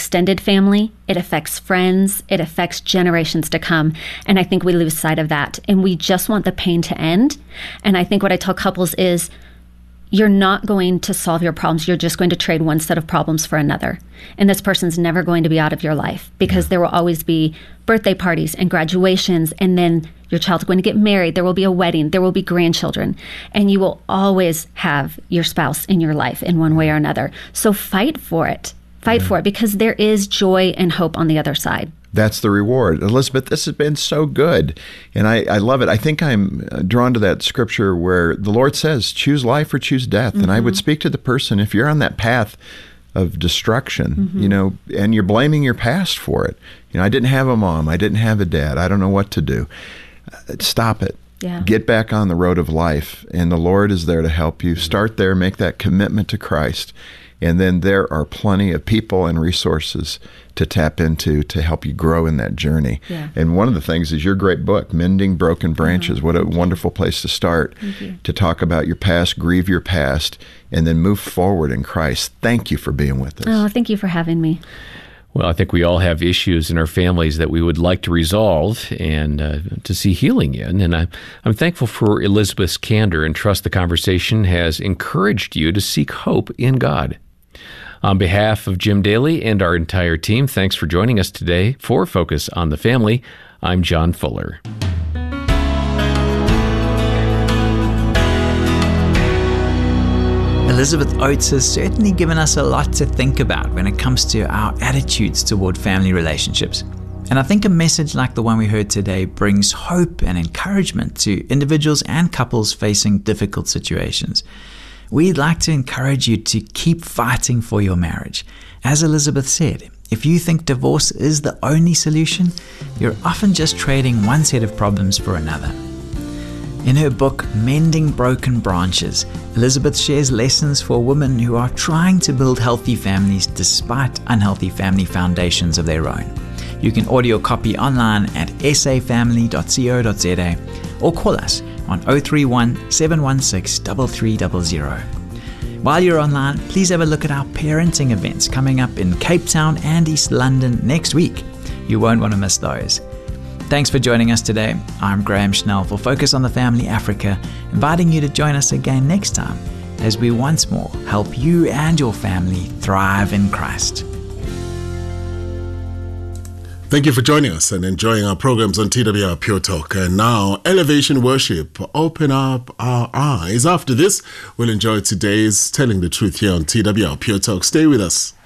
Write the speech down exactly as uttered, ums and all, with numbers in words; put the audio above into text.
extended family, it affects friends, it affects generations to come. And I think we lose sight of that. And we just want the pain to end. And I think what I tell couples is, you're not going to solve your problems. You're just going to trade one set of problems for another. And this person's never going to be out of your life, because there will always be birthday parties and graduations, and then your child's going to get married. There will be a wedding. There will be grandchildren. And you will always have your spouse in your life in one way or another. So fight for it. Fight yeah. for it, because there is joy and hope on the other side. That's the reward. Elizabeth, this has been so good. And I, I love it. I think I'm drawn to that scripture where the Lord says, choose life or choose death. Mm-hmm. And I would speak to the person, if you're on that path of destruction, mm-hmm. you know, and you're blaming your past for it. You know, I didn't have a mom. I didn't have a dad. I don't know what to do. Uh, stop it. Yeah. Get back on the road of life. And the Lord is there to help you. Start there. Make that commitment to Christ. And then there are plenty of people and resources to tap into to help you grow in that journey. Yeah. And one of the things is your great book, Mending Broken Branches. Uh-huh. What a wonderful place to start, to talk about your past, grieve your past, and then move forward in Christ. Thank you for being with us. Oh, thank you for having me. Well, I think we all have issues in our families that we would like to resolve and uh, to see healing in. And I, I'm thankful for Elizabeth's candor, and trust the conversation has encouraged you to seek hope in God. On behalf of Jim Daly and our entire team, thanks for joining us today for Focus on the Family. I'm John Fuller. Elizabeth Oates has certainly given us a lot to think about when it comes to our attitudes toward family relationships. And I think a message like the one we heard today brings hope and encouragement to individuals and couples facing difficult situations. We'd like to encourage you to keep fighting for your marriage. As Elizabeth said, if you think divorce is the only solution, you're often just trading one set of problems for another. In her book, Mending Broken Branches, Elizabeth shares lessons for women who are trying to build healthy families despite unhealthy family foundations of their own. You can order your copy online at s a family dot co dot z a or call us on oh three one, seven one six, three three zero zero. While you're online, please have a look at our parenting events coming up in Cape Town and East London next week. You won't want to miss those. Thanks for joining us today. I'm Graham Schnell for Focus on the Family Africa, inviting you to join us again next time as we once more help you and your family thrive in Christ. Thank you for joining us and enjoying our programs on T W R Pure Talk. And now, Elevation Worship. Open up our eyes. After this, we'll enjoy today's Telling the Truth here on T W R Pure Talk. Stay with us.